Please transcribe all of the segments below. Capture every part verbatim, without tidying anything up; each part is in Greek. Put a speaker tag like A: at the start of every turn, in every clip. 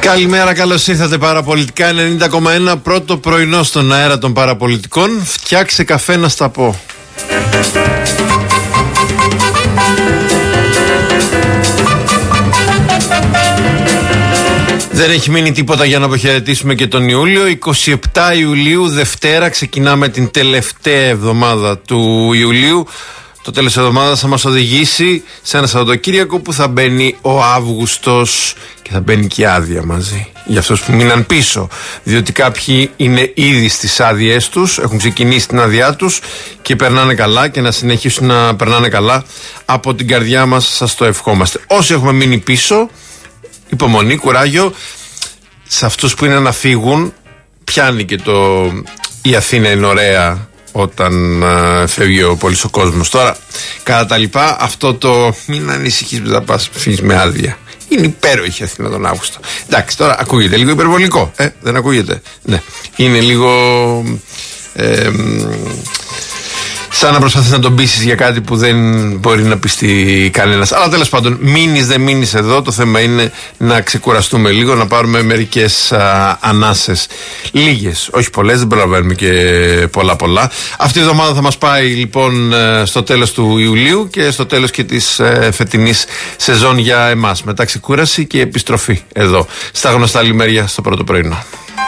A: Καλημέρα, καλώς ήρθατε. Παραπολιτικά ενενήντα κόμμα ένα, πρώτο πρωινό στον αέρα των παραπολιτικών. Φτιάξε καφέ να στα πω. Δεν έχει μείνει τίποτα για να αποχαιρετήσουμε και τον Ιούλιο. εικοστή εβδόμη Ιουλίου, Δευτέρα, ξεκινάμε την τελευταία εβδομάδα του Ιουλίου. Το τέλος της εβδομάδας θα μας οδηγήσει σε ένα Σαββατοκύριακο που θα μπαίνει ο Αύγουστος και θα μπαίνει και άδεια μαζί. Για αυτούς που μείναν πίσω, διότι κάποιοι είναι ήδη στις άδειές τους, έχουν ξεκινήσει την άδειά τους και περνάνε καλά και να συνεχίσουν να περνάνε καλά. Από την καρδιά μας σας το ευχόμαστε. Όσοι έχουμε μείνει πίσω, υπομονή, κουράγιο. Σε αυτούς που είναι να φύγουν, πιάνει και το «Η Αθήνα είναι ωραία» όταν α, φεύγει ο πολύς ο κόσμος. Τώρα, κατά τα λοιπά, αυτό το «μην ανησυχείς που θα πας, φύγεις με άδεια». Είναι υπέροχη η Αθήνα τον Αύγουστο. Εντάξει, τώρα ακούγεται λίγο υπερβολικό. Ε, δεν ακούγεται. Ναι. Είναι λίγο. Ε, σαν να προσπαθείς να τον πείσεις για κάτι που δεν μπορεί να πιστεί κανένας. Αλλά τέλος πάντων, μείνεις δεν μείνεις εδώ. Το θέμα είναι να ξεκουραστούμε λίγο, να πάρουμε μερικές α, ανάσες. Λίγες, όχι πολλές, δεν προλαβαίνουμε και πολλά πολλά. Αυτή η εβδομάδα θα μας πάει λοιπόν στο τέλος του Ιουλίου και στο τέλος και της ε, φετινής σεζόν για εμάς. Μετά ξεκούραση και επιστροφή εδώ, στα γνωστά λιμέρια, στο πρώτο πρωινό.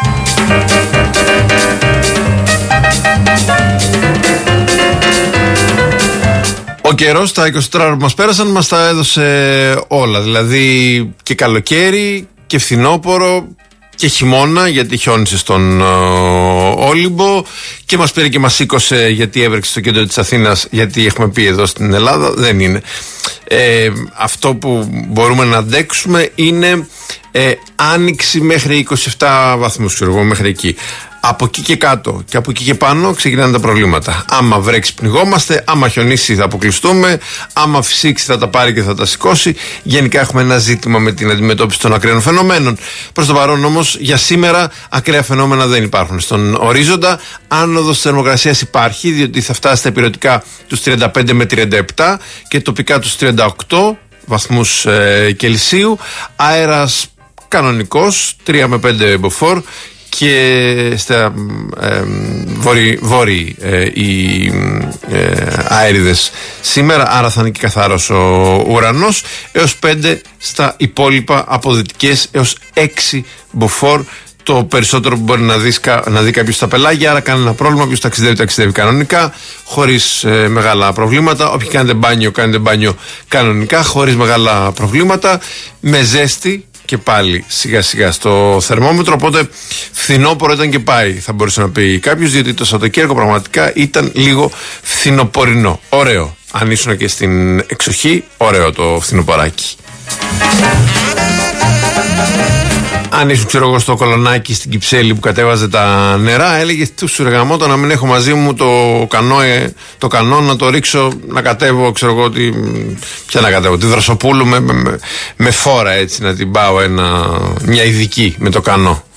A: Ο καιρός, τα εικοσιτέσσερα ώρα που μας πέρασαν, μας τα έδωσε όλα. Δηλαδή και καλοκαίρι και φθινόπωρο και χειμώνα, γιατί χιόνισε στον uh, Όλυμπο, και μας πήρε και μας σήκωσε γιατί έβρεξε στο κέντρο της Αθήνας, γιατί έχουμε πει εδώ στην Ελλάδα δεν είναι. Ε, αυτό που μπορούμε να αντέξουμε είναι ε, άνοιξη μέχρι είκοσι επτά βαθμούς, ξέρω εγώ, μέχρι εκεί. Από εκεί και κάτω και από εκεί και πάνω ξεκινάνε τα προβλήματα. Άμα βρέξει, πνιγόμαστε. Άμα χιονίσει, θα αποκλειστούμε. Άμα φυσήξει, θα τα πάρει και θα τα σηκώσει. Γενικά έχουμε ένα ζήτημα με την αντιμετώπιση των ακραίων φαινομένων. Προς το παρόν όμως, για σήμερα, ακραία φαινόμενα δεν υπάρχουν στον ορίζοντα. Άνοδος θερμοκρασίας υπάρχει, διότι θα φτάσει στα υπηρετικά τους τριάντα πέντε με τριάντα επτά και τοπικά τους τριάντα οκτώ βαθμούς ε, Κελσίου. Αέρας κανονικός, τρία με πέντε μποφόρ. Και στα ε, βόρειοι, βόρειοι ε, οι ε, αέριδες σήμερα, άρα θα είναι και καθαρός ο ουρανός, έως πέντε στα υπόλοιπα από δυτικές, έως έξι μποφόρ, το περισσότερο που μπορεί να, δεις, να δει κάποιος στα πελάγια. Άρα κανένα πρόβλημα, όποιος ταξιδεύει ταξιδεύει κανονικά, χωρίς ε, μεγάλα προβλήματα. Όποιοι κάνετε μπάνιο, κάνετε μπάνιο κανονικά, χωρίς μεγάλα προβλήματα, με ζέστη και πάλι σιγά σιγά στο θερμόμετρο. Οπότε φθινόπωρο ήταν και πάει, θα μπορούσε να πει κάποιος, διότι το Σαββατοκύριακο πραγματικά ήταν λίγο φθινοπορεινό. Ωραίο. Αν ήσουν και στην εξοχή, ωραίο το φθινοποράκι. Αν ήσουν, ξέρω εγώ, στο Κολονάκι στην Κυψέλη που κατέβαζε τα νερά, έλεγε του σουργαμότο να μην έχω μαζί μου το κανό, ε, το κανό να το ρίξω, να κατέβω, ξέρω εγώ, τη, ποια να κατέβω, τη Δροσοπούλου με, με, με φόρα, έτσι, να την πάω ένα, μια ειδική με το κανό.